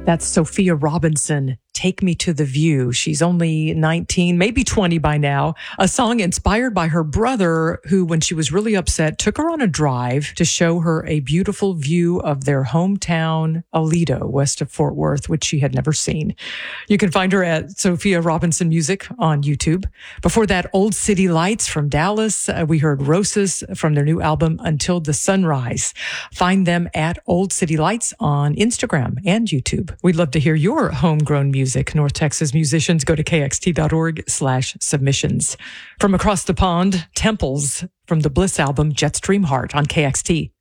That's Sophia Robinson, Take Me to the View. She's only 19, maybe 20 by now. A song inspired by her brother, who, when she was really upset, took her on a drive to show her a beautiful view of their hometown, Aledo, west of Fort Worth, which she had never seen. You can find her at Sophia Robinson Music on YouTube. Before that, Old City Lights from Dallas. We heard Rosas from their new album, Until the Sunrise. Find them at Old City Lights on Instagram and YouTube. We'd love to hear your homegrown music. North Texas musicians, go to kxt.org/submissions. From across the pond, Temples from the Bliss album, Jetstream Heart on KXT.